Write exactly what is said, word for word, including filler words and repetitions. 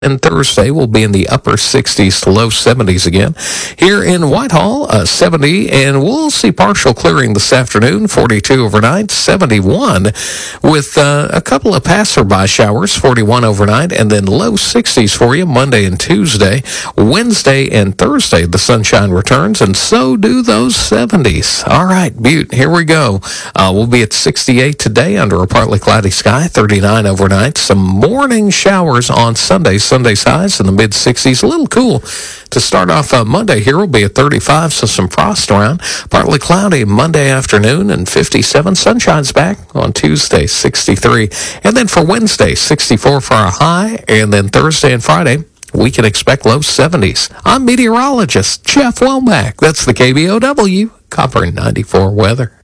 And Thursday will be in the upper sixties to low seventies again. Here in Whitehall, uh, seventy, and we'll see partial clearing this afternoon, forty-two overnight, seventy-one, with uh, a couple of passerby showers, forty-one overnight, and then low sixties for you Monday and Tuesday. Wednesday and Thursday, the sunshine returns, and so do those seventies. All right, Butte, here we go. Uh, we'll be at sixty-eight today under a partly cloudy sky, thirty-nine overnight. Some morning showers on Sunday. Sunday's highs in the mid-sixties. A little cool to start off uh, Monday. Here will be at thirty-five, so some frost around. Partly cloudy Monday afternoon and fifty-seven. Sunshine's back on Tuesday, sixty-three. And then for Wednesday, sixty-four for a high. And then Thursday and Friday, we can expect low seventies. I'm meteorologist Jeff Womack. That's the K B O W Copper ninety-four weather.